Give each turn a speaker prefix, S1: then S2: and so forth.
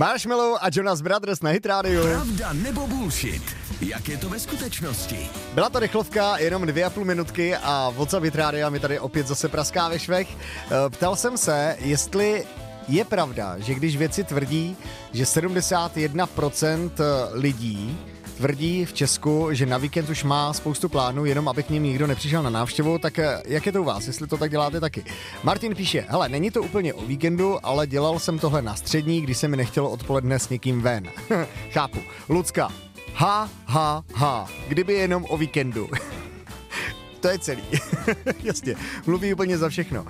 S1: Marshmello a Jonas Brothers na Hit Radio.
S2: Pravda nebo bullshit? Jak je to ve skutečnosti?
S1: Byla to rychlovka, jenom 2,5 minutky a WhatsApp Hit Radio mi tady opět zase praská ve švech. Ptal jsem se, jestli je pravda, že když vědci tvrdí, že 71% lidí tvrdí v Česku, že na víkend už má spoustu plánů, jenom aby k ním nikdo nepřišel na návštěvu, tak jak je to u vás, jestli to tak děláte taky? Martin píše, hele, není to úplně o víkendu, ale dělal jsem tohle na střední, když se mi nechtělo odpoledne s někým ven. Chápu. Lucka, kdyby jenom o víkendu. To je celý. Jasně, mluví úplně za všechno.